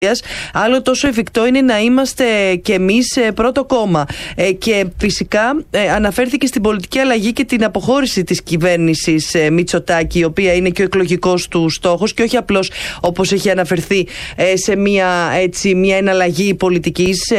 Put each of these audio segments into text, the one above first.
Άλλο τόσο εφικτό είναι να είμαστε κι εμείς πρώτο κόμμα. Και φυσικά αναφέρθηκε στην πολιτική αλλαγή και την αποχώρηση της κυβέρνησης Μητσοτάκη, η οποία είναι και ο εκλογικός του στόχος, και όχι απλώς όπως έχει αναφερθεί σε μια εναλλαγή πολιτικής,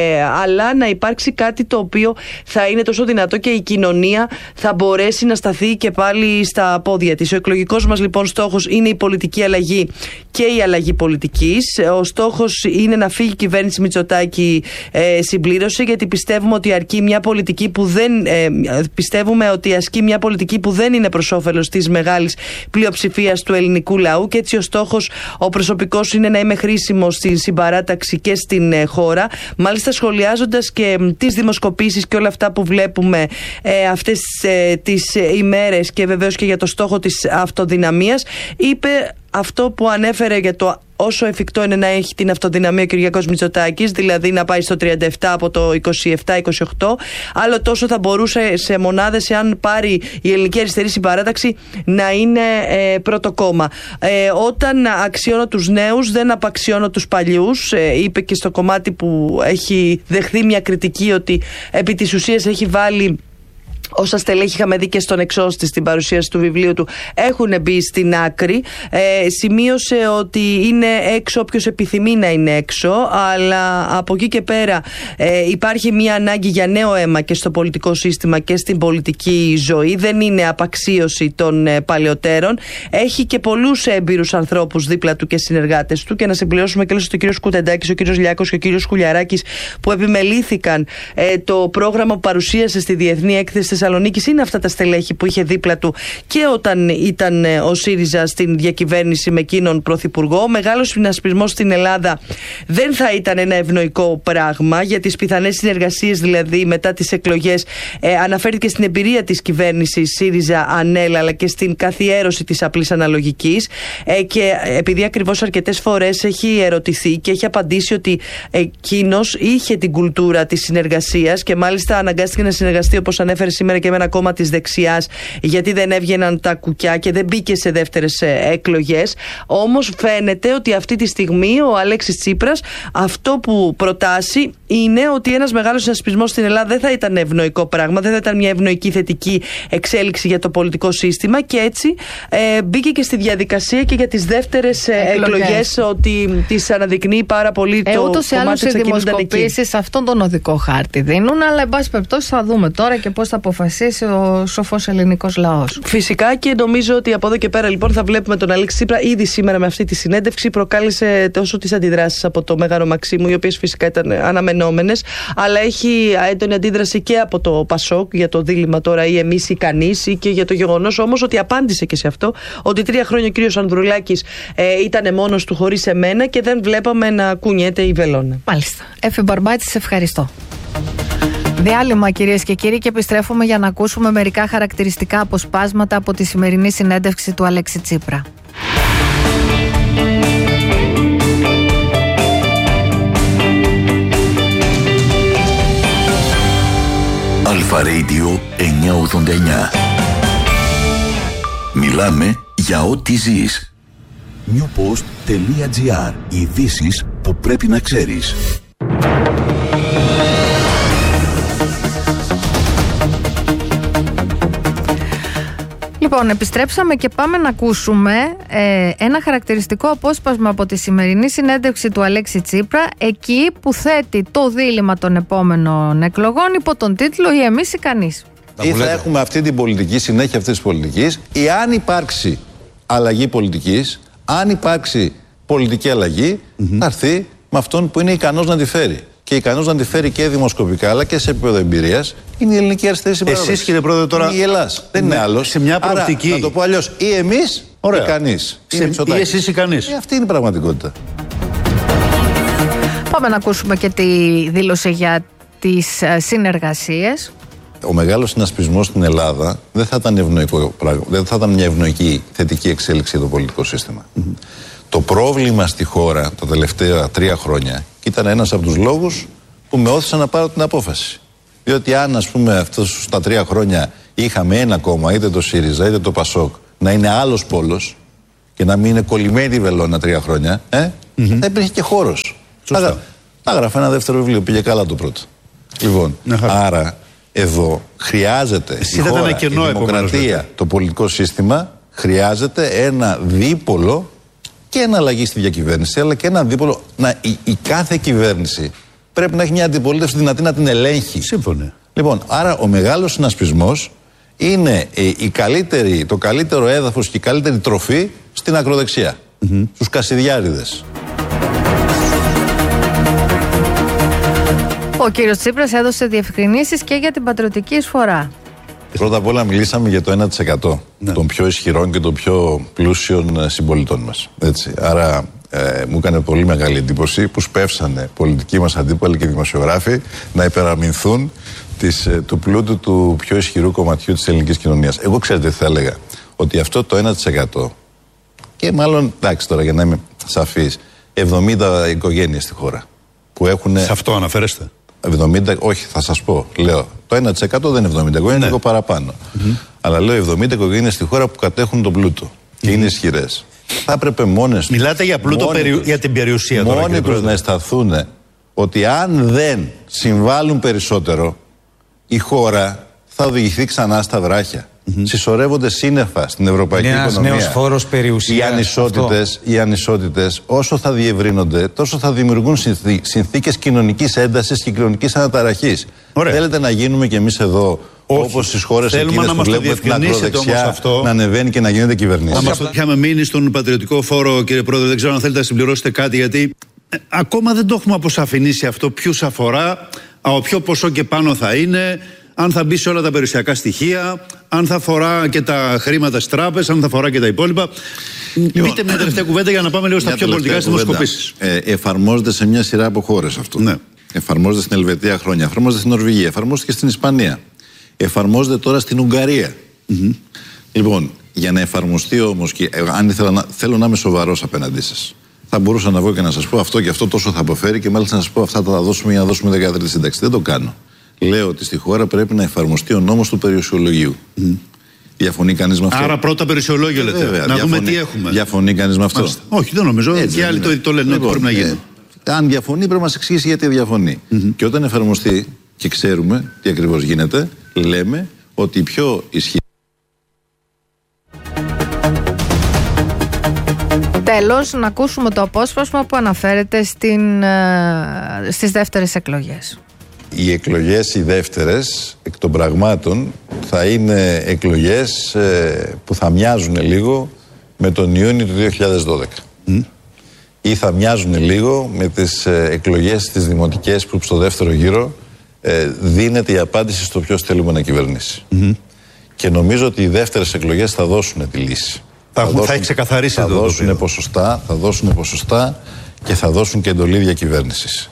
αλλά να υπάρξει κάτι το οποίο θα είναι τόσο δυνατό και η κοινωνία θα μπορέσει να σταθεί και πάλι στα πόδια της. Ο εκλογικός μας λοιπόν στόχος είναι η πολιτική αλλαγή και η αλλαγή πολιτικής. Ο στόχος είναι να φύγει η κυβέρνηση Μητσοτάκη, συμπλήρωσε, γιατί πιστεύουμε ότι αρκεί μια πολιτική που πιστεύουμε ότι ασκεί μια πολιτική που δεν είναι προς όφελος της μεγάλης πλειοψηφίας του ελληνικού λαού, και έτσι ο στόχος ο προσωπικός είναι να είμαι χρήσιμος στην συμπαράταξη και στην χώρα. Μάλιστα, σχολιάζοντας και τις δημοσκοπήσεις και όλα αυτά που βλέπουμε αυτές τις ημέρες, και βεβαίως και για το στόχο της αυτοδυναμίας, είπε αυτό που ανέφερε για το όσο εφικτό είναι να έχει την αυτοδυναμία ο Κυριάκος Μητσοτάκης, δηλαδή να πάει στο 37 από το 27-28, άλλο τόσο θα μπορούσε σε μονάδες, εάν πάρει η Ελληνική Αριστερή Συμπαράταξη, να είναι πρώτο κόμμα. Όταν αξιώνω τους νέους, δεν απαξιώνω τους παλιούς, είπε και στο κομμάτι που έχει δεχθεί μια κριτική ότι επί της ουσίας έχει βάλει όσα στελέχη, είχαμε δει και στον εξώστη στην παρουσίαση του βιβλίου του, έχουν μπει στην άκρη. Σημείωσε ότι είναι έξω όποιος επιθυμεί να είναι έξω, αλλά από εκεί και πέρα υπάρχει μια ανάγκη για νέο αίμα και στο πολιτικό σύστημα και στην πολιτική ζωή. Δεν είναι απαξίωση των παλαιότερων. Έχει και πολλούς έμπειρους ανθρώπους δίπλα του και συνεργάτες του, και να συμπληρώσουμε και ο κύριος Κουτεντάκης, ο κύριος Λιάκος και ο κύριος Χουλιαράκης, που επιμελήθηκαν το πρόγραμμα που παρουσίασε στη Διεθνή Έκθεση Θεσσαλονίκης. Είναι αυτά τα στελέχη που είχε δίπλα του και όταν ήταν ο ΣΥΡΙΖΑ στην διακυβέρνηση με εκείνον πρωθυπουργό. Ο μεγάλος συνασπισμός στην Ελλάδα δεν θα ήταν ένα ευνοϊκό πράγμα για τις πιθανές συνεργασίες, δηλαδή μετά τις εκλογές. Αναφέρθηκε στην εμπειρία της κυβέρνησης ΣΥΡΙΖΑ-ΑΝΕΛ, αλλά και στην καθιέρωση της απλής αναλογικής, και επειδή ακριβώς αρκετές φορές έχει ερωτηθεί και έχει απαντήσει ότι εκείνος είχε την κουλτούρα της συνεργασίας, και μάλιστα αναγκάστηκε να συνεργαστεί, όπως ανέφερε σήμερα, και με ένα κόμμα της δεξιάς, γιατί δεν έβγαιναν τα κουκιά και δεν μπήκε σε δεύτερες εκλογές. Όμως φαίνεται ότι αυτή τη στιγμή ο Αλέξης Τσίπρας αυτό που προτάσει είναι ότι ένας μεγάλος συνασπισμός στην Ελλάδα δεν θα ήταν ευνοϊκό πράγμα, δεν θα ήταν μια ευνοϊκή θετική εξέλιξη για το πολιτικό σύστημα, και έτσι μπήκε και στη διαδικασία και για τις δεύτερες εκλογές, ότι τις αναδεικνύει πάρα πολύ το ούτως ή άλλως οι δημοσκοπήσεις αυτόν τον οδικό χάρτη δίνουν, αλλά εν πάση περιπτώσει θα δούμε τώρα και πώς θα αποφασίσει ο σοφός ελληνικός λαός. Φυσικά, και νομίζω ότι από εδώ και πέρα λοιπόν θα βλέπουμε τον Αλέξη Τσίπρα. Ήδη σήμερα με αυτή τη συνέντευξη προκάλεσε τόσο τις αντιδράσεις από το Μέγαρο Μαξίμου, οι οποίες φυσικά ήταν αναμενόμενες, αλλά έχει έντονη αντίδραση και από το Πασόκ για το δίλημμα τώρα ή εμείς ή κανείς, ή και για το γεγονός όμως ότι απάντησε και σε αυτό, ότι 3 χρόνια ο κύριος Ανδρουλάκης ήταν μόνος του χωρίς εμένα και δεν βλέπαμε να κουνιέται η βελόνα. Μάλιστα. Έφη Μπαρμπάτη, σε ευχαριστώ. Διάλειμμα, κυρίες και κύριοι, και επιστρέφουμε για να ακούσουμε μερικά χαρακτηριστικά αποσπάσματα από τη σημερινή συνέντευξη του Αλέξη Τσίπρα. Αλφα Radio 989. Μιλάμε για ό,τι ζεις. Newpost.gr. Ειδήσεις που πρέπει να ξέρεις. Λοιπόν, επιστρέψαμε και πάμε να ακούσουμε ένα χαρακτηριστικό απόσπασμα από τη σημερινή συνέντευξη του Αλέξη Τσίπρα, εκεί που θέτει το δίλημμα των επόμενων εκλογών υπό τον τίτλο «Ή εμείς ή κανείς». Ή θα έχουμε αυτή την πολιτική, συνέχεια αυτής της πολιτικής, ή αν υπάρξει αλλαγή πολιτικής, αν υπάρξει πολιτική αλλαγή, θα έρθει με αυτόν που είναι ικανός να τη φέρει. Και ικανός να τη φέρει και δημοσκοπικά, αλλά και σε επίπεδο εμπειρίας, είναι η Ελληνική Αριστερή Συμπαράταξη. Εσείς, κύριε Πρόεδρε, τώρα. Είναι η Ελλάς. Δεν είναι άλλος. Σε μια προοπτική. Άρα, να το πω αλλιώς, ή εμείς ή κανείς. Ή εσείς ή κανείς. Αυτή είναι η πραγματικότητα. Πάμε να ακούσουμε και τη δήλωση για τις συνεργασίες. Ο μεγάλος συνασπισμός στην Ελλάδα δεν θα ήταν ευνοϊκό πράγμα. Δεν θα ήταν μια ευνοϊκή θετική εξέλιξη για το πολιτικό σύστημα. Το πρόβλημα στη χώρα τα τελευταία 3 χρόνια ήταν ένας από τους λόγους που με όθησαν να πάρω την απόφαση. Διότι αν, ας πούμε, αυτούς τα 3 χρόνια είχαμε ένα κόμμα, είτε το ΣΥΡΙΖΑ είτε το ΠΑΣΟΚ, να είναι άλλος πόλος και να μην είναι κολλημένη η βελόνα 3 χρόνια, θα υπήρχε και χώρος. Θα έγραφε ένα δεύτερο βιβλίο, πήγε καλά το πρώτο. Λοιπόν, άρα εδώ χρειάζεται η χώρα, η δημοκρατία, το πολιτικό σύστημα χρειάζεται ένα δίπολο και ένα αλλαγή στη διακυβέρνηση, αλλά και ένα δίπολο. Η κάθε κυβέρνηση πρέπει να έχει μια αντιπολίτευση δυνατή να την ελέγχει. Σύμφωνοι. Λοιπόν, άρα ο μεγάλος συνασπισμός είναι το καλύτερο έδαφος και η καλύτερη τροφή στην ακροδεξιά. Στους κασιδιάριδες. Ο κύριος Τσίπρας έδωσε διευκρινήσεις και για την πατριωτική εισφορά. Πρώτα απ' όλα μιλήσαμε για το 1% των πιο ισχυρών και των πιο πλούσιων συμπολιτών μας. Έτσι. Άρα μου έκανε πολύ μεγάλη εντύπωση που σπεύσανε πολιτικοί μας αντίπαλοι και δημοσιογράφοι να υπεραμεινθούν του πλούτου του πιο ισχυρού κομματιού της ελληνικής κοινωνίας. Εγώ ξέρετε τι θα έλεγα, ότι αυτό το 1% και μάλλον, εντάξει τώρα για να είμαι σαφής, 70 οικογένειες στη χώρα που έχουν... Σε αυτό αναφέρεστε. 70, όχι, θα σας πω. Λέω, το 1% δεν είναι 70 οικογένειες, είναι λίγο παραπάνω. Αλλά λέω 70 οικογένειες στη χώρα που κατέχουν τον πλούτο και είναι ισχυρές. Θα έπρεπε μόνες. Μιλάτε για πλούτο για την περιουσία τώρα. Μόνοι τους να αισθανθούν ότι αν δεν συμβάλλουν περισσότερο, η χώρα θα οδηγηθεί ξανά στα βράχια. Συσσωρεύονται σύννεφα στην ευρωπαϊκή οικονομία. Νέος φόρος περιουσίας. Οι ανισότητες όσο θα διευρύνονται, τόσο θα δημιουργούν συνθήκες κοινωνικής έντασης και κοινωνικής αναταραχής. Θέλετε να γίνουμε κι εμείς εδώ όπως στις χώρες εκείνες που βλέπουμε την ακροδεξιά να ανεβαίνει και να γίνεται κυβερνήσεις? Είχαμε μείνει στον πατριωτικό φόρο, κύριε Πρόεδρε, δεν ξέρω αν θέλετε να συμπληρώσετε κάτι, γιατί ακόμα δεν το έχουμε αποσαφηνίσει αυτό, ποιους αφορά, από ποιο ποσό και πάνω θα είναι, αν θα μπει σε όλα τα περιουσιακά στοιχεία, αν θα αφορά και τα χρήματα στις τράπεζες, αν θα αφορά και τα υπόλοιπα. Πείτε μια τελευταία κουβέντα για να πάμε λίγο στα πιο πολιτικά δημοσκοπήσεις. Εφαρμόζεται σε μια σειρά από χώρες αυτό. Ναι. Εφαρμόζεται στην Ελβετία χρόνια, εφαρμόζεται στην Νορβηγία, εφαρμόζεται και στην Ισπανία. Εφαρμόζεται τώρα στην Ουγγαρία. Λοιπόν, για να εφαρμοστεί όμως, και αν θέλω να είμαι σοβαρός απέναντί σας, θα μπορούσα να βγω και να σας πω αυτό και αυτό τόσο θα αποφέρει και μάλιστα να σας πω αυτά θα τα δώσουμε για να δώσουμε 13η σύνταξη. Δεν το κάνω. Λέω ότι στη χώρα πρέπει να εφαρμοστεί ο νόμος του περιουσιολογίου. Διαφωνεί κανείς με αυτό? Άρα πρώτα περιουσιολόγιο λέτε. Βέβαια, να δούμε τι έχουμε. Διαφωνεί κανείς με αυτό? Μάλιστα. Όχι, δεν νομίζω. Έτσι, και άλλοι το λένε ότι πρέπει να γίνει. Αν διαφωνεί, πρέπει να μας εξηγήσει γιατί διαφωνεί. Και όταν εφαρμοστεί και ξέρουμε τι ακριβώς γίνεται, λέμε ότι η πιο ισχυρή. Τέλος, να ακούσουμε το απόσπασμα που αναφέρεται στις δεύτερες εκλογές. Οι εκλογές οι δεύτερες, εκ των πραγμάτων, θα είναι εκλογές που θα μοιάζουν λίγο με τον Ιούνιο του 2012. Ή θα μοιάζουν λίγο με τις εκλογές τις δημοτικές που στο δεύτερο γύρο δίνεται η απάντηση στο ποιος θέλουμε να κυβερνήσει. Και νομίζω ότι οι δεύτερες εκλογές θα δώσουν τη λύση. Θα έχει ξεκαθαρίσει θα δώσουν ποσοστά και θα δώσουν και εντολή διακυβέρνησης.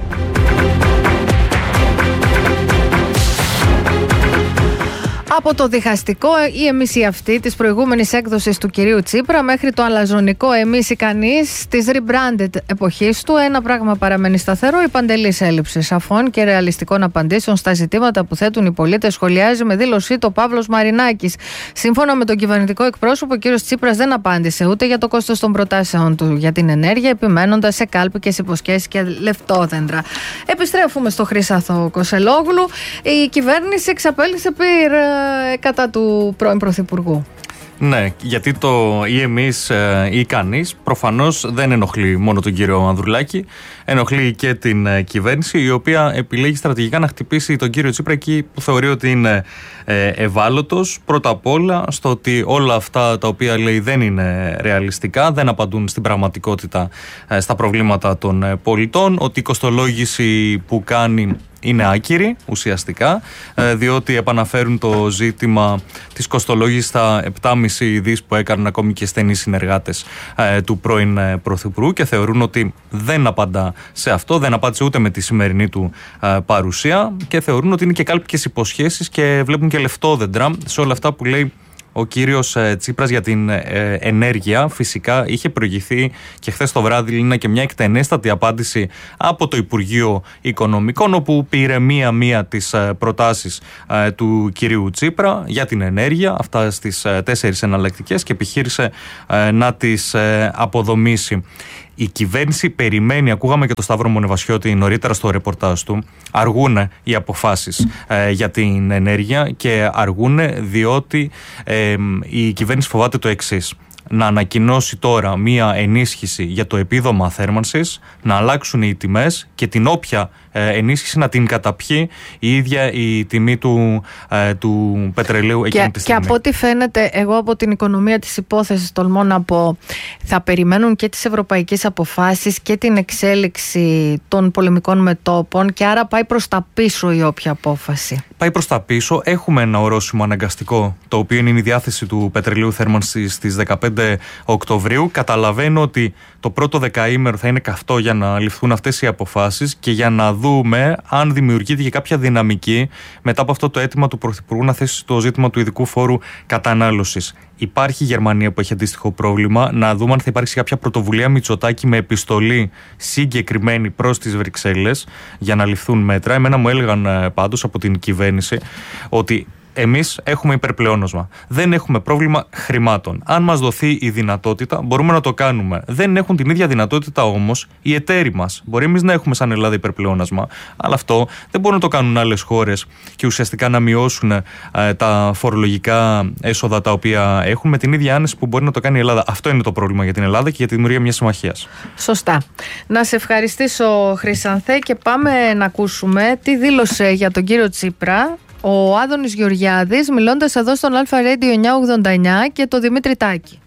Από το διχαστικό ή εμείς ή αυτοί της προηγούμενης έκδοσης του κυρίου Τσίπρα μέχρι το αλαζονικό εμείς ή κανείς της rebranded εποχής του, ένα πράγμα παραμένει σταθερό: η παντελής έλλειψη σαφών και ρεαλιστικών απαντήσεων στα ζητήματα που θέτουν οι πολίτες, σχολιάζει με δήλωσή του ο Παύλος Μαρινάκης. Σύμφωνα με τον κυβερνητικό εκπρόσωπο, ο κύριος Τσίπρας δεν απάντησε ούτε για το κόστος των προτάσεων του για την ενέργεια, επιμένοντας σε κάλπικες υποσχέσεις και λεφτόδεντρα. Επιστρέφουμε στο Χρυσάθο Κωσελόγλου. Η κυβέρνηση εξαπέλυσε κατά του πρώην Πρωθυπουργού. Ναι, γιατί το ή εμείς ή κανείς προφανώς δεν ενοχλεί μόνο τον κύριο Ανδρουλάκη, ενοχλεί και την κυβέρνηση, η οποία επιλέγει στρατηγικά να χτυπήσει τον κύριο Τσίπρα εκεί που θεωρεί ότι είναι ευάλωτος. Πρώτα απ' όλα στο ότι όλα αυτά τα οποία λέει δεν είναι ρεαλιστικά, δεν απαντούν στην πραγματικότητα στα προβλήματα των πολιτών, ότι η κοστολόγηση που κάνει είναι άκυρη ουσιαστικά, διότι επαναφέρουν το ζήτημα της κοστολόγησης στα 7,5 δις που έκαναν ακόμη και στενοί συνεργάτες του πρώην Πρωθυπουργού και θεωρούν ότι δεν απαντά σε αυτό, δεν απάντησε ούτε με τη σημερινή του παρουσία και θεωρούν ότι είναι και κάλπικες υποσχέσεις και βλέπουν και λεφτόδεντρα σε όλα αυτά που λέει ο κύριος Τσίπρας για την ενέργεια. Φυσικά είχε προηγηθεί και χθες το βράδυ είναι και μια εκτενέστατη απάντηση από το Υπουργείο Οικονομικών, όπου πήρε μία τις προτάσεις του κυρίου Τσίπρα για την ενέργεια, αυτά στις 4 εναλλακτικές, και επιχείρησε να τις αποδομήσει. Η κυβέρνηση περιμένει, ακούγαμε και το Σταύρο Μονεβασιώτη νωρίτερα στο ρεπορτάζ του, αργούν οι αποφάσεις για την ενέργεια και αργούν διότι η κυβέρνηση φοβάται το εξής. Να ανακοινώσει τώρα μία ενίσχυση για το επίδομα θέρμανσης, να αλλάξουν οι τιμές και την όποια ενίσχυση να την καταπιεί η ίδια η τιμή του πετρελαίου εκείνη τη στιγμή. Και από ό,τι φαίνεται, εγώ από την οικονομία της υπόθεσης τολμώ να πω, θα περιμένουν και τις ευρωπαϊκές αποφάσεις και την εξέλιξη των πολεμικών μετώπων και άρα πάει προς τα πίσω η όποια απόφαση. Πάει προς τα πίσω. Έχουμε ένα ορόσημο αναγκαστικό, το οποίο είναι η διάθεση του πετρελαίου θέρμανσης στις 15 Οκτωβρίου. Καταλαβαίνω ότι το πρώτο δεκαήμερο θα είναι καυτό για να ληφθούν αυτές οι αποφάσεις και για να δούμε αν δημιουργείται και κάποια δυναμική μετά από αυτό το αίτημα του Πρωθυπουργού να θέσει το ζήτημα του ειδικού φόρου κατανάλωσης. Υπάρχει η Γερμανία που έχει αντίστοιχο πρόβλημα. Να δούμε αν θα υπάρξει κάποια πρωτοβουλία Μητσοτάκη με επιστολή συγκεκριμένη προς τις Βρυξέλλες για να ληφθούν μέτρα. Εμένα μου έλεγαν πάντως από την κυβέρνηση ότι εμείς έχουμε υπερπλεόνασμα. Δεν έχουμε πρόβλημα χρημάτων. Αν μας δοθεί η δυνατότητα, μπορούμε να το κάνουμε. Δεν έχουν την ίδια δυνατότητα όμως οι εταίροι μας. Μπορεί εμείς να έχουμε σαν Ελλάδα υπερπλεόνασμα, αλλά αυτό δεν μπορούν να το κάνουν άλλες χώρες και ουσιαστικά να μειώσουν τα φορολογικά έσοδα τα οποία έχουν με την ίδια άνεση που μπορεί να το κάνει η Ελλάδα. Αυτό είναι το πρόβλημα για την Ελλάδα και για τη δημιουργία μιας συμμαχίας. Σωστά. Να σε ευχαριστήσω, Χρυσανθέ, και πάμε να ακούσουμε τι δήλωσε για τον κύριο Τσίπρα ο Άδωνης Γεωργιάδης, μιλώντας εδώ στον Αλφα Radio 989 και το Δημήτρη Τάκη.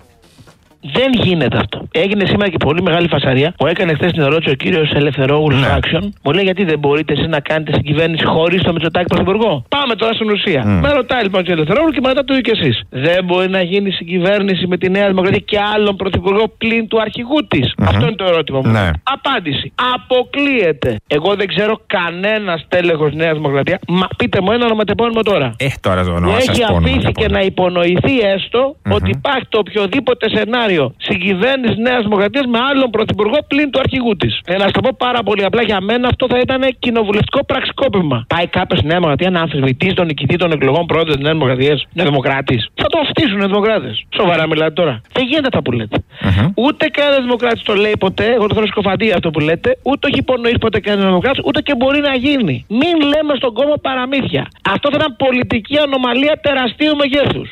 Δεν γίνεται αυτό. Έγινε σήμερα και πολύ μεγάλη φασαρία. Μου έκανε χθες την ερώτηση ο κύριος Ελευθερόγλου Action. Μου λέει γιατί δεν μπορείτε εσείς να κάνετε συγκυβέρνηση χωρίς το Μητσοτάκη πρωθυπουργό. Πάμε τώρα στην ουσία. Με ρωτάει λοιπόν ο Ελευθερόγλου και μετά το είπε και εσείς. Δεν μπορεί να γίνει συγκυβέρνηση με τη Νέα Δημοκρατία και άλλον πρωθυπουργό πλην του αρχηγού της. Αυτό είναι το ερώτημα μου. Απάντηση. Αποκλείεται. Εγώ δεν ξέρω κανένα τέλεχος Νέα Δημοκρατία. Μα πείτε μου ένα ονοματεπώνυμο τώρα. Έχει αφήσει να υπονοηθεί έστω ότι υπάρχει το οποιοδήποτε σενάριο συγκυβέρνηση Νέας Δημοκρατίας με άλλον πρωθυπουργό πλην του αρχηγού της. Να σου το πω πάρα πολύ απλά, για μένα αυτό θα ήταν κοινοβουλευτικό πραξικόπημα. Πάει κάποιο στη Νέα Δημοκρατία να αμφισβητήσει τον νικητή των εκλογών πρόεδρο της Νέας Δημοκρατίας, είναι δημοκράτης. Θα το φτύσουν οι δημοκράτες. Σοβαρά μιλάτε τώρα. Δεν γίνεται αυτά που λέτε. Ούτε κανένα δημοκράτης το λέει ποτέ, εγώ το θέλω σκοφαντή αυτό που λέτε, ούτε έχει υπονοήσει ποτέ κανένα δημοκράτης, ούτε και μπορεί να γίνει. Μην λέμε στον κόμμα παραμύθια. Αυτό θα ήταν πολιτική ανομαλία τεραστίου μεγέθους.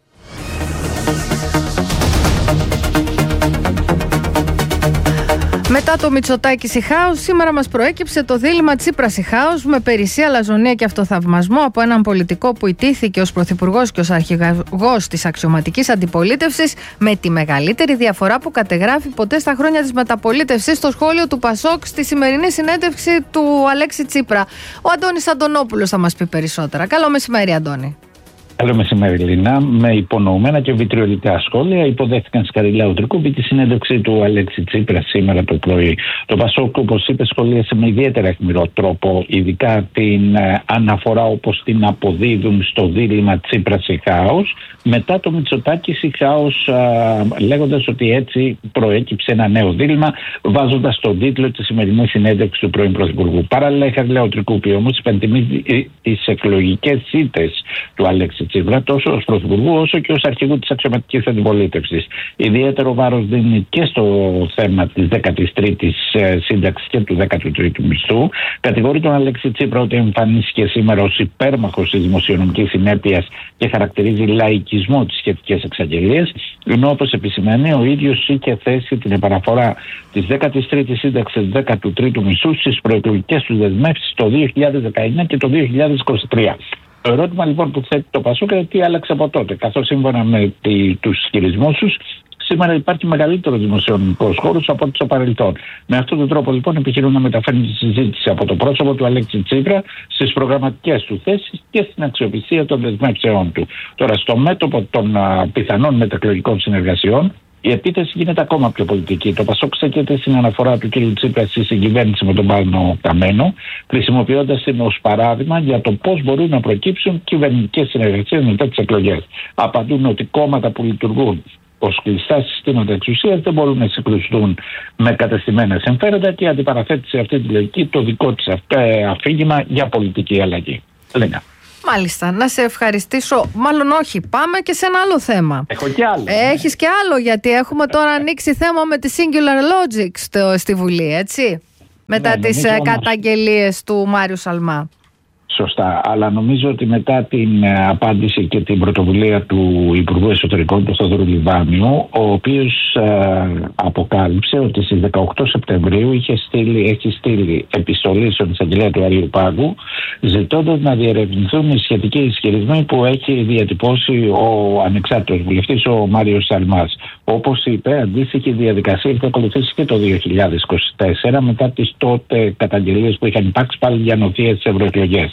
Μετά το Μητσοτάκη Σιχάους, σήμερα μας προέκυψε το δίλημμα Τσίπρα Σιχάους με περισσία, λαζονία και αυτοθαυμασμό από έναν πολιτικό που ιτήθηκε ως πρωθυπουργός και ως αρχηγός της αξιωματικής αντιπολίτευσης, με τη μεγαλύτερη διαφορά που κατεγράφει ποτέ στα χρόνια της μεταπολίτευσης στο σχόλιο του Πασόκ στη σημερινή συνέντευξη του Αλέξη Τσίπρα. Ο Αντώνης Αντωνόπουλος θα μας πει περισσότερα. Καλό μεσημέρι, Αντώνη. Καλό μεσημέρι, Λίνα. Με υπονοούμενα και βιτριολικά σχόλια υποδέχτηκαν Σκαριλάου Τρικούπη τη συνέντευξη του Αλέξη Τσίπρα σήμερα το πρωί. Το Πασόκ, όπως είπε, σχολίασε με ιδιαίτερα αιχμηρό τρόπο, ειδικά την αναφορά όπως την αποδίδουν στο δίλημμα Τσίπρα-Σιχάους, μετά το Μητσοτάκη Σιχάους, λέγοντας ότι έτσι προέκυψε ένα νέο δίλημμα, βάζοντας τον τίτλο τη σημερινή συνέντευξη του πρώην Πρωθυπουργού. Παράλληλα, η Σκαριλάου Τρικούπη όμως υπενθυμίζει τις εκλογικές ήττες του Αλέξη Τσίπρα, τόσο ως Πρωθυπουργού όσο και ως αρχηγού της αξιωματικής αντιπολίτευσης. Ιδιαίτερο βάρος δίνει και στο θέμα της 13ης σύνταξης και του 13ου μισθού. Κατηγορεί τον Αλέξη Τσίπρα ότι εμφανίστηκε σήμερα ως υπέρμαχος της δημοσιονομικής συνέπειας και χαρακτηρίζει λαϊκισμό τις σχετικές εξαγγελίες, ενώ όπως επισημαίνει ο ίδιος είχε θέσει την επαναφορά της 13ης σύνταξης του 13ου μισθού στις προεκλογικές του δεσμεύσεις το 2019 και το 2023. Το ερώτημα λοιπόν που θέτει το Πασόκ είναι τι άλλαξε από τότε, καθώς σύμφωνα με τους ισχυρισμούς τους, σήμερα υπάρχει μεγαλύτερο δημοσιονομικό χώρο από ό,τι στο παρελθόν. Με αυτόν τον τρόπο λοιπόν επιχειρούν να μεταφέρουν τη συζήτηση από το πρόσωπο του Αλέξη Τσίπρα στις προγραμματικές του θέσεις και στην αξιοπιστία των δεσμεύσεών του. Τώρα, στο μέτωπο των πιθανών μεταεκλογικών συνεργασιών, η επίθεση γίνεται ακόμα πιο πολιτική. Το Πασόκ στέκεται στην αναφορά του κ. Τσίπρα στη συγκυβέρνηση με τον Πάνο Καμένο, χρησιμοποιώντας την ως παράδειγμα για το πώς μπορούν να προκύψουν κυβερνητικές συνεργασίες μετά τις εκλογές. Απαντούν ότι κόμματα που λειτουργούν ως κλειστά συστήματα εξουσίας δεν μπορούν να συγκρουστούν με κατεστημένα συμφέροντα και αντιπαραθέτει σε αυτή τη λογική το δικό της αφήγημα για πολιτική αλλαγή. Λίνα. Μάλιστα. Να σε ευχαριστήσω. Μάλλον όχι. Πάμε και σε ένα άλλο θέμα. Έχω και άλλο. Έχεις και άλλο, γιατί έχουμε τώρα ανοίξει θέμα με τη Singular Logic στη Βουλή, έτσι. Μετά τις καταγγελίες του Μάριου Σαλμά. Σωστά, αλλά νομίζω ότι μετά την απάντηση και την πρωτοβουλία του Υπουργού Εσωτερικών, του Θοδωρού Λιβάνιου, ο οποίος αποκάλυψε ότι στις 18 Σεπτεμβρίου έχει στείλει επιστολή στον εισαγγελέα του Αριουπάγου, ζητώντας να διερευνηθούν οι σχετικοί ισχυρισμοί που έχει διατυπώσει ο ανεξάρτητος βουλευτής, ο Μάριος Σαλμάς. Όπως είπε, αντίστοιχη διαδικασία έχει ακολουθήσει και το 2024 μετά τις τότε καταγγελίες που είχαν υπάρξει πάλι για νοθείες στις ευρωεκλογές.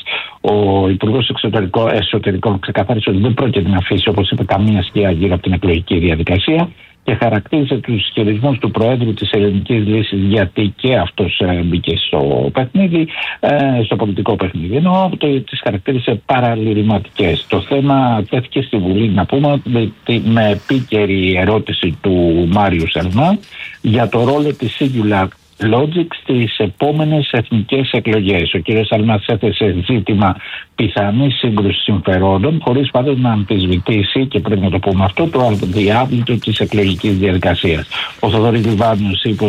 Ο Υπουργός Εσωτερικών ξεκαθάρισε ότι δεν πρόκειται να αφήσει, όπως είπε, καμία σκιά γύρω από την εκλογική διαδικασία και χαρακτήρισε τους ισχυρισμούς του Προέδρου της Ελληνικής Λύσης, γιατί και αυτός μπήκε στο παιχνίδι, στο πολιτικό παιχνίδι, ενώ τις χαρακτήρισε παραλυρηματικές. Το θέμα τέθηκε στη Βουλή, να πούμε, με επίκαιρη ερώτηση του Μάριου Σαλμά για το ρόλο της Singular Logic στις επόμενες εθνικές εκλογές. Ο κ. Σαλμάς έθεσε ζήτημα πιθανής σύγκρουσης συμφερόντων, χωρίς πάντως να αμφισβητήσει, και πρέπει να το πούμε αυτό, το αδιάβλητο της εκλογικής διαδικασίας. Ο Θοδωρής Λιβάνιος είπε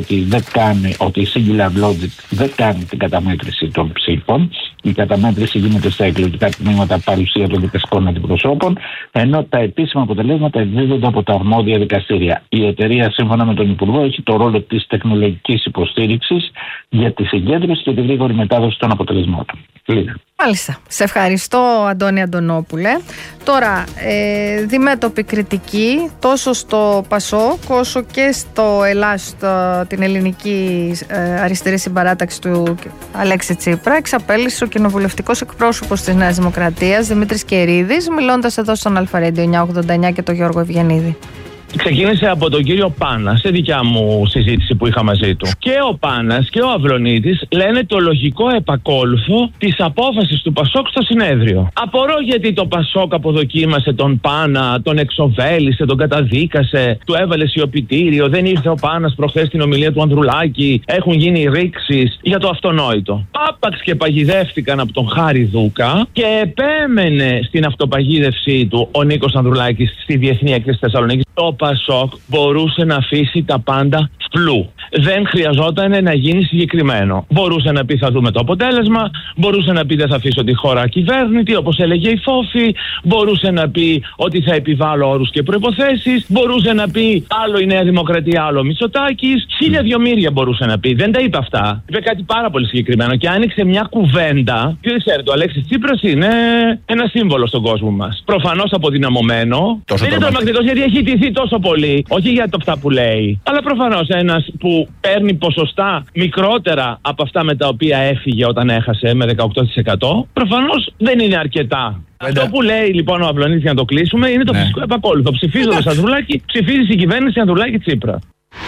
ότι η Singular Logic δεν κάνει την καταμέτρηση των ψήφων. Η καταμέτρηση γίνεται στα εκλογικά τμήματα παρουσία των δικαστικών αντιπροσώπων, ενώ τα επίσημα αποτελέσματα εκδίδονται από τα αρμόδια δικαστήρια. Η εταιρεία, σύμφωνα με τον Υπουργό, έχει το ρόλο της τεχνολογικής υποστήριξης για τη συγκέντρωση και τη γρήγορη μετάδοση των αποτελεσμάτων. Μάλιστα. Σε ευχαριστώ, Αντώνη Αντωνόπουλε. Τώρα, διμέτωπη κριτική τόσο στο ΠΑΣΟΚ όσο και στο ΕΛΑΣ, την ελληνική αριστερή συμπαράταξη του Αλέξη Τσίπρα, εξαπέλυσε ο κοινοβουλευτικός εκπρόσωπος της Νέας Δημοκρατίας, Δημήτρης Κερίδης, μιλώντας εδώ στον Αλφα-Radio 989 και τον Γιώργο Ευγενίδη. Ξεκίνησε από τον κύριο Πάνα σε δικιά μου συζήτηση που είχα μαζί του. Και ο Πάνας και ο Αυλονίτης λένε το λογικό επακόλουθο της απόφασης του Πασόκ στο συνέδριο. Απορώ γιατί το Πασόκ αποδοκίμασε τον Πάνα, τον εξοβέλησε, τον καταδίκασε, του έβαλε σιωπητήριο, δεν ήρθε ο Πάνας προχθές στην ομιλία του Ανδρουλάκη, έχουν γίνει ρήξεις για το αυτονόητο. Άπαξ και παγιδεύτηκαν από τον Χάρη Δούκα και επέμενε στην αυτοπαγίδευσή του ο Νίκος Ανδρουλάκης στη Διεθνή Έκθεση Θεσσαλονίκης. Ο Πασόκ μπορούσε να αφήσει τα πάντα φλού. Δεν χρειαζόταν να γίνει συγκεκριμένο. Μπορούσε να πει θα δούμε το αποτέλεσμα, μπορούσε να πει δεν θα αφήσω τη χώρα ακυβέρνητη, όπως έλεγε η Φόφη, μπορούσε να πει ότι θα επιβάλλω όρους και προϋποθέσεις, μπορούσε να πει άλλο η Νέα Δημοκρατία, άλλο ο Μητσοτάκης, 1.000 μπορούσε να πει. Δεν τα είπε αυτά. Είπε κάτι πάρα πολύ συγκεκριμένο και άνοιξε μια κουβέντα. Και ξέρετε, ο Αλέξης Τσίπρας είναι ένα σύμβολο στον κόσμο μας. Προφανώς αποδυναμωμένο. Δεν είναι τρομακτικός γιατί έχει τηθεί τόσο πολύ. Όχι για το αυτά που λέει, αλλά προφανώς ένας που παίρνει ποσοστά μικρότερα από αυτά με τα οποία έφυγε όταν έχασε με 18%, προφανώς δεν είναι αρκετά. Αυτό που λέει λοιπόν ο Αυλονίτης, για να το κλείσουμε, είναι το φυσικό επακόλουθο. Ψηφίζοντας Ανδρουλάκη, ψηφίζει η κυβέρνηση Ανδρουλάκη Τσίπρα.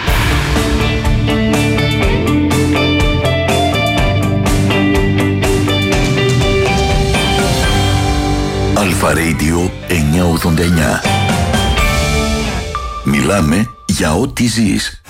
Αλφα Radio 989. Μιλάμε για ό,τι ζεις.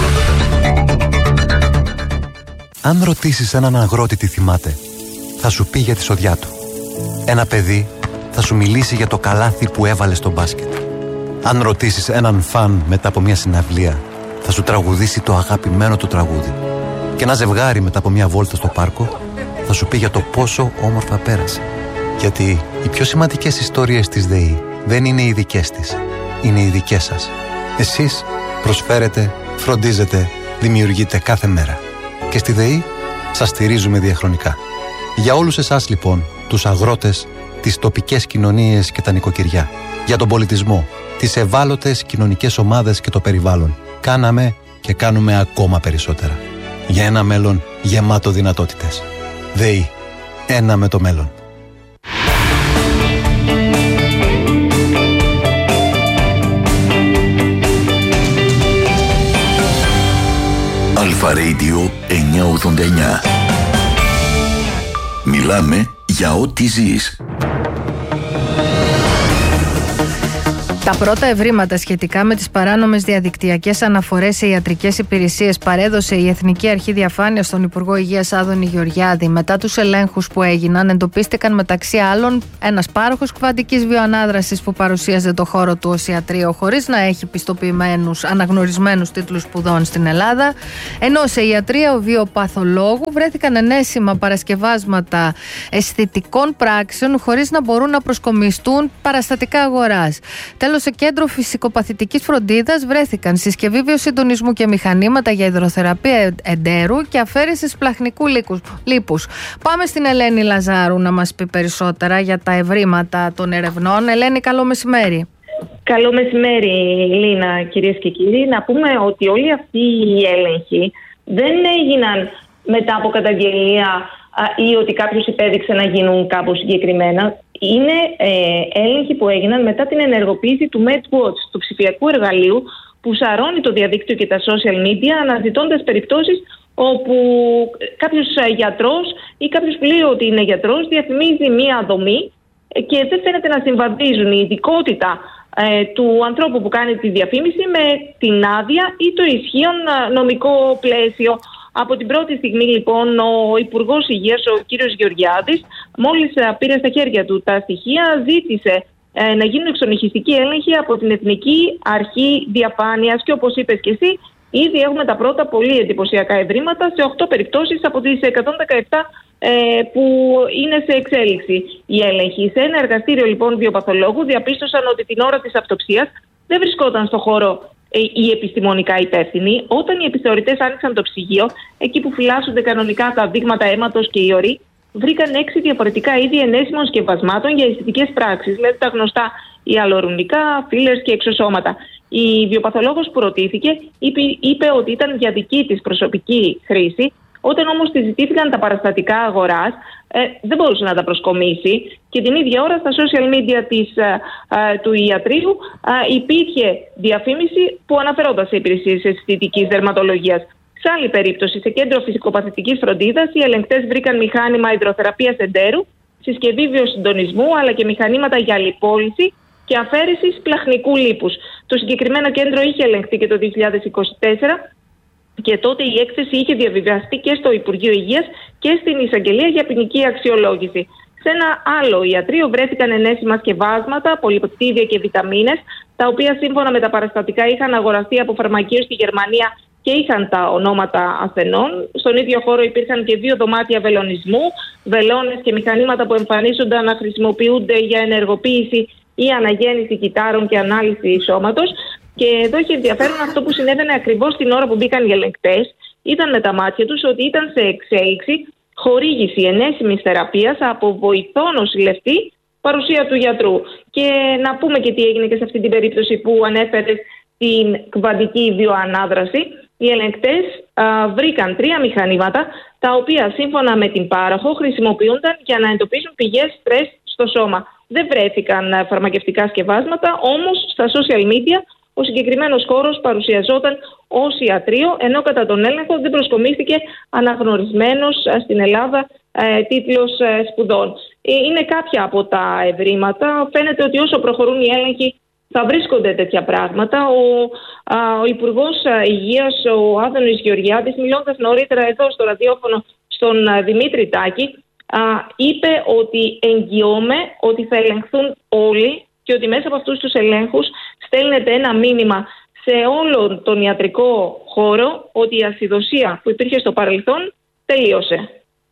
Αν ρωτήσεις έναν αγρότη τι θυμάται, θα σου πει για τη σοδιά του. Ένα παιδί θα σου μιλήσει για το καλάθι που έβαλε στο μπάσκετ. Αν ρωτήσεις έναν φαν μετά από μια συναυλία, θα σου τραγουδήσει το αγαπημένο του τραγούδι. Και ένα ζευγάρι μετά από μια βόλτα στο πάρκο θα σου πει για το πόσο όμορφα πέρασε. Γιατί οι πιο σημαντικές ιστορίες της ΔΕΗ δεν είναι οι δικές της, είναι οι δικές σας. Εσείς προσφέρετε, φροντίζετε, δημιουργείτε κάθε μέρα. Και στη ΔΕΗ σας στηρίζουμε διαχρονικά. Για όλους εσάς λοιπόν, τους αγρότες, τις τοπικές κοινωνίες και τα νοικοκυριά, για τον πολιτισμό, τις ευάλωτες κοινωνικές ομάδες και το περιβάλλον, κάναμε και κάνουμε ακόμα περισσότερα. Για ένα μέλλον γεμάτο δυνατότητες. ΔΕΗ. Ένα με το μέλλον. Αλφα Radio 989. Μιλάμε για ό,τι ζεις. Τα πρώτα ευρήματα σχετικά με τις παράνομες διαδικτυακές αναφορές σε ιατρικές υπηρεσίες παρέδωσε η Εθνική Αρχή Διαφάνειας στον Υπουργό Υγείας Άδωνη Γεωργιάδη. Μετά τους ελέγχους που έγιναν, εντοπίστηκαν μεταξύ άλλων ένας πάροχος κβαντικής βιοανάδρασης που παρουσίαζε το χώρο του ως ιατρείο χωρίς να έχει πιστοποιημένους αναγνωρισμένους τίτλους σπουδών στην Ελλάδα, ενώ σε ιατρείο βιοπαθολόγου βρέθηκαν ενέσιμα παρασκευάσματα αισθητικών πράξεων χωρίς να μπορούν να προσκομιστούν παραστατικά αγοράς. Τέλος, σε κέντρο φυσικοπαθητικής φροντίδας βρέθηκαν συσκευή βιοσυντονισμού και μηχανήματα για υδροθεραπεία εντέρου και αφαίρεση σπλαχνικού λίπους. Πάμε στην Ελένη Λαζάρου να μας πει περισσότερα για τα ευρήματα των ερευνών. Ελένη, καλό μεσημέρι. Καλό μεσημέρι, Λίνα, κυρίες και κύριοι. Να πούμε ότι όλοι αυτοί οι έλεγχοι δεν έγιναν μετά από καταγγελία ή ότι κάποιος υπέδειξε να γίνουν κάπως συγκεκριμένα. Είναι έλεγχοι που έγιναν μετά την ενεργοποίηση του MedWatch, του ψηφιακού εργαλείου που σαρώνει το διαδίκτυο και τα social media, αναζητώντας περιπτώσεις όπου κάποιος γιατρός ή κάποιος που λέει ότι είναι γιατρός διαφημίζει μία δομή και δεν φαίνεται να συμβαδίζουν η ειδικότητα του ανθρώπου που κάνει τη διαφήμιση με την άδεια ή το ισχύον νομικό πλαίσιο. Από την πρώτη στιγμή, λοιπόν, ο Υπουργός Υγείας, ο κύριος Γεωργιάδης, μόλις πήρε στα χέρια του τα στοιχεία, ζήτησε να γίνουν εξονυχιστικοί έλεγχοι από την Εθνική Αρχή Διαφάνειας και, όπως είπες και εσύ, ήδη έχουμε τα πρώτα πολύ εντυπωσιακά ευρήματα σε 8 περιπτώσεις από τις 117 που είναι σε εξέλιξη οι έλεγχοι. Σε ένα εργαστήριο, λοιπόν, βιοπαθολόγου διαπίστωσαν ότι την ώρα της αυτοψίας δεν βρισκόταν στο χώρο οι επιστημονικά υπεύθυνοι. Όταν οι επιθεωρητές άνοιξαν το ψυγείο, εκεί που φυλάσσονται κανονικά τα δείγματα αίματος και ιωρή, βρήκαν 6 διαφορετικά είδη ενέσιμων σκευασμάτων για αισθητικές πράξεις, δηλαδή τα γνωστά ιαλουρονικά, fillers και εξωσώματα. Η βιοπαθολόγος που ρωτήθηκε είπε ότι ήταν για δική της προσωπική χρήση. Όταν όμως τη ζητήθηκαν τα παραστατικά αγοράς, δεν μπορούσε να τα προσκομίσει και την ίδια ώρα στα social media του ιατρείου υπήρχε διαφήμιση που αναφερόταν σε υπηρεσίες αισθητικής δερματολογίας. Σε άλλη περίπτωση, σε κέντρο φυσικοπαθητικής φροντίδας, οι ελεγκτές βρήκαν μηχάνημα υδροθεραπείας εντέρου, συσκευή βιοσυντονισμού αλλά και μηχανήματα για λιπόλυση και αφαίρεση σπλαχνικού λίπους. Το συγκεκριμένο κέντρο είχε ελεγχθεί και το 2024. Και τότε η έκθεση είχε διαβιβαστεί και στο Υπουργείο Υγείας και στην Εισαγγελία για ποινική αξιολόγηση. Σε ένα άλλο ιατρείο βρέθηκαν ενέσιμα σκευάσματα, πολυπεπτίδια και βιταμίνες, τα οποία σύμφωνα με τα παραστατικά είχαν αγοραστεί από φαρμακείο στη Γερμανία και είχαν τα ονόματα ασθενών. Στον ίδιο χώρο υπήρχαν και 2 δωμάτια βελονισμού, βελόνες και μηχανήματα που εμφανίζονταν να χρησιμοποιούνται για ενεργοποίηση ή αναγέννηση κυτάρων και ανάλυση σώματος. Και εδώ έχει ενδιαφέρον αυτό που συνέβαινε ακριβώς την ώρα που μπήκαν οι ελεγκτές. Είδαν με τα μάτια τους ότι ήταν σε εξέλιξη χορήγηση ενέσιμης θεραπείας από βοηθό νοσηλευτή παρουσία του γιατρού. Και να πούμε και τι έγινε και σε αυτή την περίπτωση που ανέφερε την κβαντική βιοανάδραση. Οι ελεγκτές βρήκαν 3 μηχανήματα τα οποία σύμφωνα με την πάροχο χρησιμοποιούνταν για να εντοπίσουν πηγές στρες στο σώμα. Δεν βρέθηκαν φαρμακευτικά σκευάσματα, όμως στα social media ο συγκεκριμένος χώρος παρουσιαζόταν ως ιατρείο, ενώ κατά τον έλεγχο δεν προσκομίστηκε αναγνωρισμένος στην Ελλάδα τίτλος σπουδών. Είναι κάποια από τα ευρήματα. Φαίνεται ότι όσο προχωρούν οι έλεγχοι θα βρίσκονται τέτοια πράγματα. Ο Υπουργός Υγείας, ο Άδωνης Γεωργιάδης, μιλώντας νωρίτερα εδώ στο ραδιόφωνο στον Δημήτρη Τάκη, είπε ότι εγγυώμαι ότι θα ελεγχθούν όλοι και ότι μέσα από αυτούς τους ελέγχους στέλνεται ένα μήνυμα σε όλο τον ιατρικό χώρο ότι η ασυδοσία που υπήρχε στο παρελθόν τελείωσε.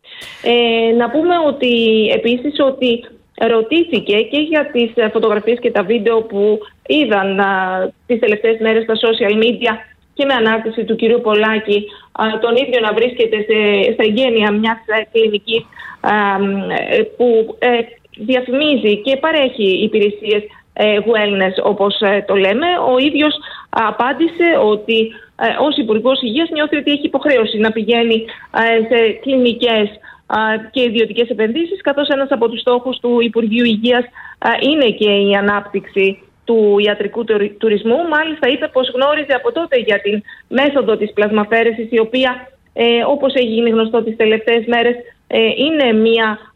Να πούμε ότι επίσης ότι ρωτήθηκε και για τις φωτογραφίες και τα βίντεο που είδαν τις τελευταίες μέρες στα social media και με ανάρτηση του κυρίου Πολάκη τον ίδιο να βρίσκεται στα εγγένεια μιας κλινικής που διαφημίζει και παρέχει υπηρεσίες wellness όπως το λέμε. Ο ίδιος απάντησε ότι ως Υπουργός Υγείας νιώθει ότι έχει υποχρέωση να πηγαίνει σε κλινικές και ιδιωτικές επενδύσεις, καθώς ένας από τους στόχους του Υπουργείου Υγείας είναι και η ανάπτυξη του ιατρικού τουρισμού. Μάλιστα είπε πως γνώριζε από τότε για την μέθοδο της πλασμαφέρεσης, η οποία όπως έχει γίνει γνωστό τις τελευταίες μέρες είναι μια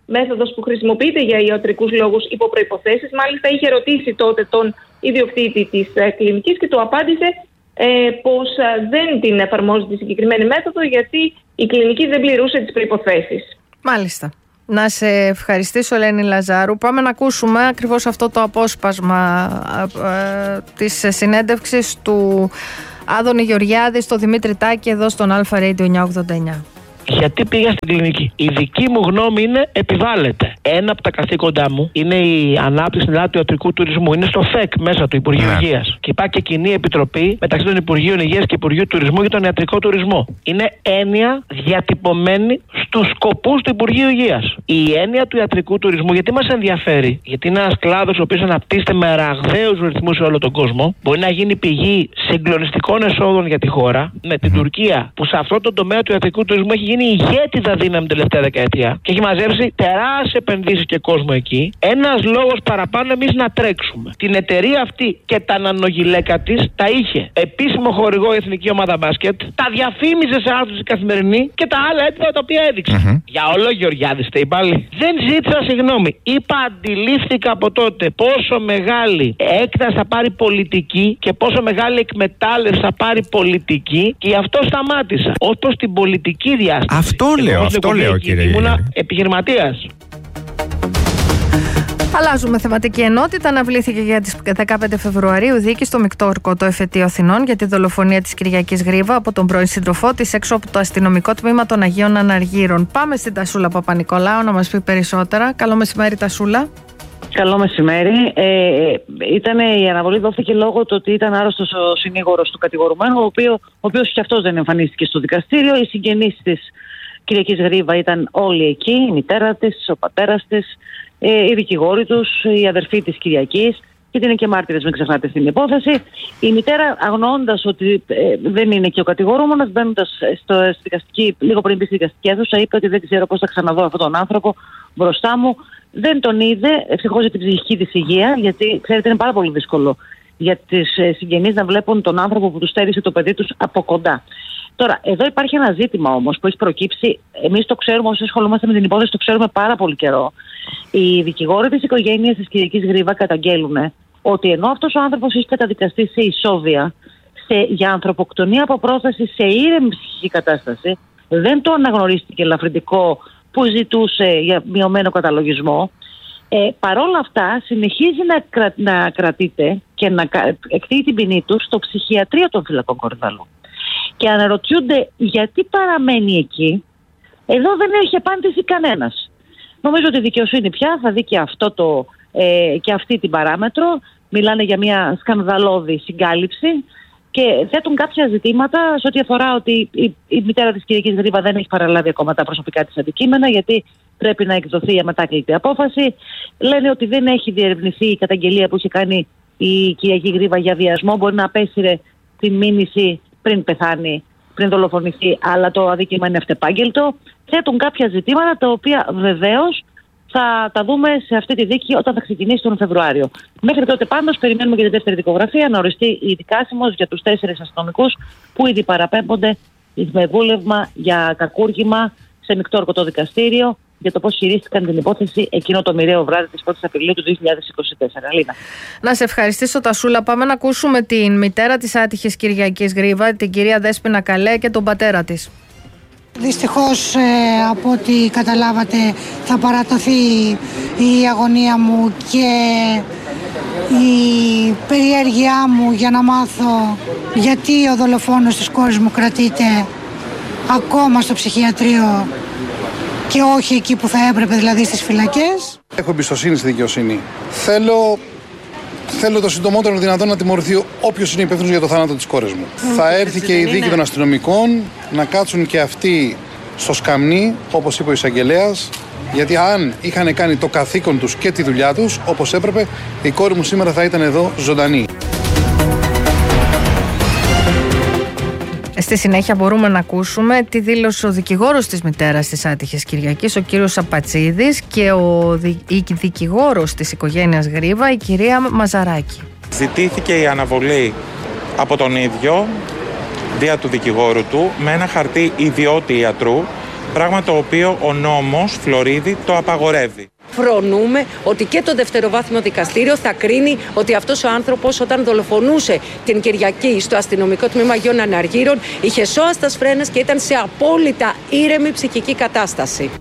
μέθοδος που χρησιμοποιείται για ιατρικούς λόγους υπό προϋποθέσεις. Μάλιστα είχε ρωτήσει τότε τον ιδιοκτήτη της κλινικής και του απάντησε πως δεν την εφαρμόζει τη συγκεκριμένη μέθοδο γιατί η κλινική δεν πληρούσε τις προϋποθέσεις. Μάλιστα. Να σε ευχαριστήσω, Ελένη Λαζάρου. Πάμε να ακούσουμε ακριβώς αυτό το απόσπασμα της συνέντευξης του Άδωνη Γεωργιάδη στο Δημήτρη Τάκη εδώ στον Αλφα Radio 989. Γιατί πήγα στην κλινική. Η δική μου γνώμη είναι επιβάλλεται. Ένα από τα καθήκοντά μου είναι η ανάπτυξη του ιατρικού τουρισμού. Είναι στο ΦΕΚ μέσα του Υπουργείου Υγείας. Και υπάρχει και κοινή επιτροπή μεταξύ των Υπουργείων Υγείας και Υπουργείου Τουρισμού για τον ιατρικό τουρισμό. Είναι έννοια διατυπωμένη στους σκοπούς του Υπουργείου Υγείας. Η έννοια του ιατρικού τουρισμού, γιατί μας ενδιαφέρει, γιατί είναι ένας κλάδος ο οποίος αναπτύσσεται με ραγδαίους ρυθμούς σε όλο τον κόσμο. Μπορεί να γίνει πηγή συγκλονιστικών εσόδων για τη χώρα. Με την Τουρκία, που σε αυτό το τομέα του ιατρικού τουρισμού έχει γίνει ηγέτιδα δύναμη την τελευταία δεκαετία και έχει μαζέψει τεράστιες επενδύσεις και κόσμο εκεί. Ένας λόγος παραπάνω εμείς να τρέξουμε. Την εταιρεία αυτή και τα νανογυλαίκα της τα είχε επίσημο χορηγό η Εθνική Ομάδα Μπάσκετ, τα διαφήμιζε σε άρθρους η Καθημερινή και τα άλλα έτοιμα τα οποία έδειξε. Για όλο Γεωργιάδη είστε πάλι. Δεν ζήτησα συγγνώμη. Είπα, αντιλήφθηκα από τότε πόσο μεγάλη έκταση θα πάρει πολιτική και πόσο μεγάλη εκμετάλλευση θα πάρει πολιτική και γι' αυτό σταμάτησα. Ως προς την πολιτική διάσταση. Αυτό λέω κύριε. Ήμουνα επιχειρηματίας. Αλλάζουμε θεματική ενότητα. Αναβλήθηκε για τις 15 Φεβρουαρίου δίκη στο Μεικτό Ορκωτό Εφετείο Αθηνών για τη δολοφονία της Κυριακής Γρίβα από τον πρώην σύντροφό της έξω από το αστυνομικό τμήμα των Αγίων Αναργύρων. Πάμε στην Τασούλα Παπα-Νικολάου να μας πει περισσότερα. Καλό μεσημέρι, Τασούλα. Καλό μεσημέρι. Η αναβολή δόθηκε λόγω του ότι ήταν άρρωστος ο συνήγορος του κατηγορουμένου, ο οποίος και αυτός δεν εμφανίστηκε στο δικαστήριο. Οι συγγενείς της Κυριακής Γρίβα ήταν όλοι εκεί, η μητέρα της, ο πατέρας της, οι δικηγόροι τους, η αδερφή της Κυριακής, γιατί είναι και μάρτυρες, μην ξεχνάτε, στην υπόθεση. Η μητέρα, αγνοώντας ότι δεν είναι και ο κατηγορούμενος, μπαίνοντας στη δικαστική, λίγο πριν μπει στη δικαστική αίθουσα, είπε ότι δεν ξέρω πώς θα ξαναδώ αυτόν τον άνθρωπο μπροστά μου. Δεν τον είδε, ευτυχώς για την ψυχική της υγεία, γιατί ξέρετε είναι πάρα πολύ δύσκολο για τις συγγενείς να βλέπουν τον άνθρωπο που τους στέρισε το παιδί τους από κοντά. Τώρα, εδώ υπάρχει ένα ζήτημα όμως που έχει προκύψει. Εμείς το ξέρουμε, όσοι ασχολούμαστε με την υπόθεση, το ξέρουμε πάρα πολύ καιρό. Οι δικηγόροι της οικογένειας της Κυριακής Γρίβα καταγγέλουν ότι ενώ αυτός ο άνθρωπος έχει καταδικαστεί σε ισόβια, για ανθρωποκτονία από πρόθεση σε ήρεμη ψυχική κατάσταση, δεν το αναγνωρίστηκε ελαφρυντικό που ζητούσε για μειωμένο καταλογισμό. Παρόλα αυτά συνεχίζει να κρατείται και να εκτείει την ποινή του στο ψυχιατρίο των φυλακών Κορυδαλού. Και αναρωτιούνται γιατί παραμένει εκεί. Εδώ δεν έχει απάντηση κανένας. Νομίζω ότι η δικαιοσύνη πια θα δει και αυτή την παράμετρο. Μιλάνε για μια σκανδαλώδη συγκάλυψη και θέτουν κάποια ζητήματα σε ό,τι αφορά ότι η μητέρα της Κυριακής Γρίβα δεν έχει παραλάβει ακόμα τα προσωπικά της αντικείμενα, γιατί πρέπει να εκδοθεί η αμετάκλητη απόφαση. Λένε ότι δεν έχει διερευνηθεί η καταγγελία που είχε κάνει η Κυριακή Γρίβα για βιασμό. Μπορεί να απέσυρε την μήνυση πριν πεθάνει, πριν δολοφονηθεί, αλλά το αδίκημα είναι αυτεπάγγελτο. Θέτουν κάποια ζητήματα τα οποία βεβαίως θα τα δούμε σε αυτή τη δίκη όταν θα ξεκινήσει τον Φεβρουάριο. Μέχρι τότε πάντως περιμένουμε και τη δεύτερη δικογραφία να οριστεί η δικάσιμος για τους 4 αστυνομικούς που ήδη παραπέμπονται με βούλευμα για κακούργημα σε μεικτό ορκωτό δικαστήριο για το πώς χειρίστηκαν την υπόθεση εκείνο το μοιραίο βράδυ της 1ης Απριλίου του 2024. Λίνα. Να σε ευχαριστήσω, Τασούλα. Πάμε να ακούσουμε την μητέρα της άτυχης Κυριακής Γρίβα, την κυρία Δέσποινα Καλέ, και τον πατέρα της. Δυστυχώς, από ό,τι καταλάβατε, θα παραταθεί η αγωνία μου και η περιέργειά μου για να μάθω γιατί ο δολοφόνος της κόρης μου κρατείται ακόμα στο ψυχιατρίο και όχι εκεί που θα έπρεπε, δηλαδή στις φυλακές. Έχω εμπιστοσύνη στη δικαιοσύνη. Θέλω το συντομότερο δυνατόν να τιμωρηθεί όποιος είναι υπεύθυνος για το θάνατο της κόρης μου. Θα έρθει και η δίκη των αστυνομικών να κάτσουν και αυτοί στο σκαμνί, όπως είπε ο εισαγγελέας, γιατί αν είχαν κάνει το καθήκον τους και τη δουλειά τους όπως έπρεπε, η κόρη μου σήμερα θα ήταν εδώ ζωντανή. Στη συνέχεια μπορούμε να ακούσουμε τη δήλωση ο δικηγόρος της μητέρας της άτυχης Κυριακής, ο κύριος Σαπατσίδης, και η δικηγόρος της οικογένειας Γρίβα, η κυρία Μαζαράκη. Ζητήθηκε η αναβολή από τον ίδιο, δια του δικηγόρου του, με ένα χαρτί ιδιώτη ιατρού, πράγμα το οποίο ο νόμος Φλωρίδη το απαγορεύει. Φρονούμε ότι και το δευτεροβάθμιο δικαστήριο θα κρίνει ότι αυτός ο άνθρωπος, όταν δολοφονούσε την Κυριακή στο αστυνομικό τμήμα Αγίων Αναργύρων, είχε σώαστας φρένες και ήταν σε απόλυτα ήρεμη ψυχική κατάσταση.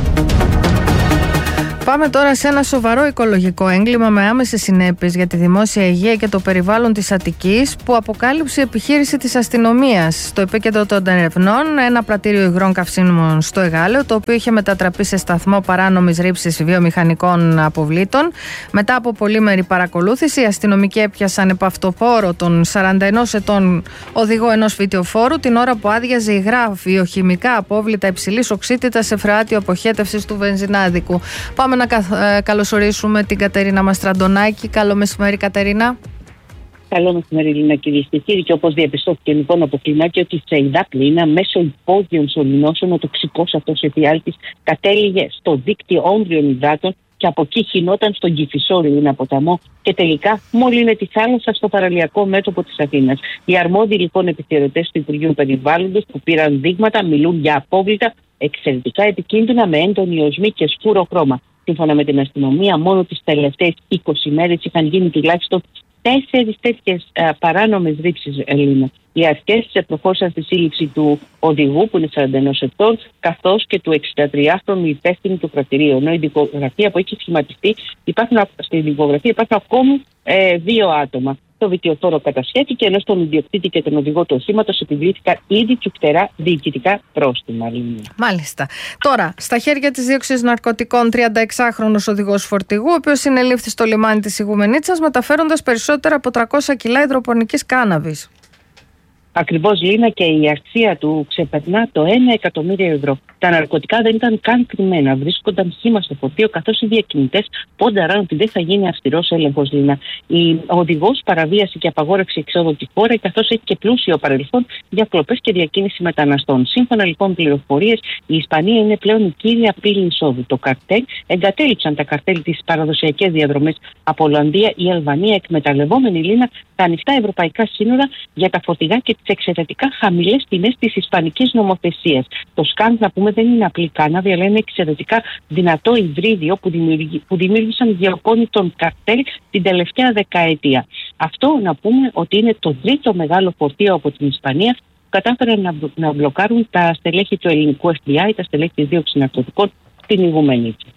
Πάμε τώρα σε ένα σοβαρό οικολογικό έγκλημα με άμεσες συνέπειες για τη δημόσια υγεία και το περιβάλλον της Αττικής, που αποκάλυψε η επιχείρηση της αστυνομίας. Στο επίκεντρο των ερευνών, ένα πρατήριο υγρών καυσίμων στο Εγάλεο, το οποίο είχε μετατραπεί σε σταθμό παράνομης ρήψης βιομηχανικών αποβλήτων. Μετά από πολύμερη παρακολούθηση, οι αστυνομικοί έπιασαν επαυτοφόρο τον 41 ετών οδηγό ενός φυτιοφόρου την ώρα που άδειαζε υγρά βιοχημικά απόβλητα υψηλής οξύτητας σε φρεάτιο αποχέτευσης του βενζινάδικου. Πάμε να καλωσορίσουμε την Κατερίνα Μαστραντονάκη. Καλό μεσημέρι, Κατερίνα. Καλό μεσημέρι, Λίνα, κυρίες και κύριοι. Και όπως διαπιστώθηκε λοιπόν από κλινάκι, ότι σε υδάτλινα μέσω υπόγειων σωληνώσεων ο τοξικός αυτός εφιάλτης κατέληγε στο δίκτυο όμβριων υδάτων και από εκεί χυνόταν στον Κηφισό, Λίνα, ποταμό, και τελικά μόλυνε τη θάλασσα στο παραλιακό μέτωπο της Αθήνας. Οι αρμόδιοι λοιπόν επιθεωρητές του Υπουργείου Περιβάλλοντος που πήραν δείγματα μιλούν για απόβλητα εξαιρετικά επικίνδυνα με έντονη οσμή και σκούρο χρώμα. Σύμφωνα με την αστυνομία, μόνο τις τελευταίες 20 μέρες είχαν γίνει τουλάχιστον 4 τέτοιες παράνομες ρήψεις, Ελλήνα. Οι αρχές προχώρησαν στη σύλληψη του οδηγού, που είναι 41 ετών, καθώς και του 63χρονου υπεύθυνου του πρατηρίου. Ενώ η δικογραφία που έχει σχηματιστεί, στη δικογραφία υπάρχουν ακόμη 2 άτομα. Το βιτιοφόρο κατασχέθηκε, ενώ στον ιδιοκτήτη και τον οδηγό του οχήματος επιβλήθηκαν ήδη τσουκτερά διοικητικά πρόστιμα. Μάλιστα. Τώρα, στα χέρια της δίωξης ναρκωτικών, 36χρονος οδηγός φορτηγού, ο οποίος συνελήφθη στο λιμάνι της Ιγουμενίτσας, μεταφέροντας περισσότερα από 300 κιλά υδροπονικής κάναβης. Ακριβώς, Λίνα, και η αξία του ξεπερνά το 1 εκατομμύριο ευρώ. Τα ναρκωτικά δεν ήταν καν κρυμμένα. Βρίσκονταν σήμα στο φορτίο, καθώς οι διακινητές πόνταραν ότι δεν θα γίνει αυστηρός έλεγχος, Λίνα. Ο οδηγός παραβίασε και απαγόρευσε εξόδου τη χώρα, καθώς έχει και πλούσιο παρελθόν για κλοπές και διακίνηση μεταναστών. Σύμφωνα λοιπόν πληροφορίες, η Ισπανία είναι πλέον η κύρια πύλη εισόδου. Το καρτέλ εγκατέλειψαν τα καρτέλ τις παραδοσιακές διαδρομές από Ολλανδία ή Αλβανία, εκμεταλλευόμενη, Λίνα, τα ανοιχτά ευρωπαϊκά σύνορα για τα φορτηγά και τις εξαιρετικά χαμηλές τιμές της ισπανικής νομοθεσίας. Το σκάνδ, να πούμε, δεν είναι απλή κάναβη, αλλά είναι εξαιρετικά δυνατό υβρίδιο που δημιούργησαν γεωπόνοι των καρτέλ την τελευταία δεκαετία. Αυτό, να πούμε, ότι είναι το τρίτο μεγάλο φορτίο από την Ισπανία που κατάφεραν να μπλοκάρουν τα στελέχη του ελληνικού FBI, τα στελέχη της δίωξης ναρκωτικών στην Ιγουμενίτσα.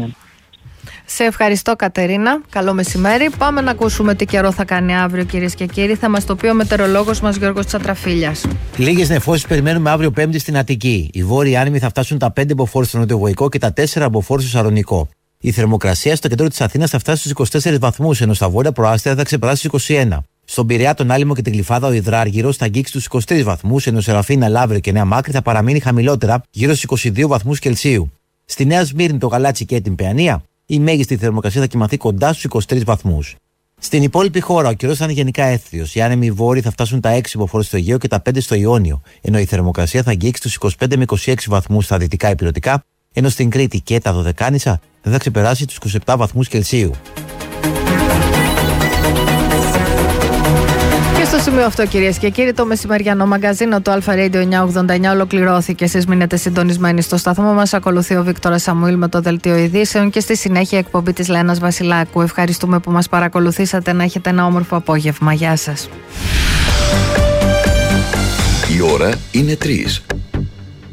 Σε ευχαριστώ, Κατερίνα. Καλό μεσημέρι. Πάμε να ακούσουμε τι καιρό θα κάνει αύριο, κυρίες και κύριοι. Θα μας το πει ο μετεωρολόγος μας Γιώργος Τσατραφίλιας. Λίγες νεφώσεις περιμένουμε αύριο Πέμπτη στην Αττική. Οι βόρειοι άνεμοι θα φτάσουν τα 5 μποφόρ στο νοτιοβοϊκό και τα 4 μποφόρ στο Σαρονικό. Η θερμοκρασία στο κέντρο της Αθήνας θα φτάσει στους 24 βαθμούς, ενώ στα βόρεια προάστια θα ξεπεράσει τους 21. Στον Πειραιά, τον Άλυμο και την Γλυφάδα, ο Ιδράργυρος θα αγγίξει τους 23 βαθμούς, ενώ Σεραφίνα, Λαύριο και Νέα Μάκρη θα παραμείνει χαμηλότερα, γύρω στους 22 βαθμούς Κελσίου. Στη Νέα Σμύρνη, το Γαλάτσι και την Παιανία, η μέγιστη θερμοκρασία θα κυμανθεί κοντά στους 23 βαθμούς. Στην υπόλοιπη χώρα, ο καιρός θα είναι γενικά έθριος. Οι άνεμοι βόρειοι θα φτάσουν τα 6 μποφόρ στο Αιγαίο και τα 5 στο Ιόνιο, ενώ η θερμοκρασία θα αγγίξει τους 25 με 26 βαθμούς στα δυτικά υπηρετικά, ενώ στην Κρήτη και τα Δωδεκάνησα δεν θα ξεπεράσει τους 27 βαθμούς Κελσίου. Στο σημείο αυτό, κυρίες και κύριοι, το μεσημεριανό μαγκαζίνο του Αλφα Radio 989 ολοκληρώθηκε. Εσείς μείνετε συντονισμένοι στο σταθμό μας. Ακολουθεί ο Βίκτορας Σαμουήλ με το δελτίο ειδήσεων και στη συνέχεια εκπομπή της Λένας Βασιλάκου. Ευχαριστούμε που μας παρακολουθήσατε. Να έχετε ένα όμορφο απόγευμα. Γεια σας. Η ώρα είναι 3.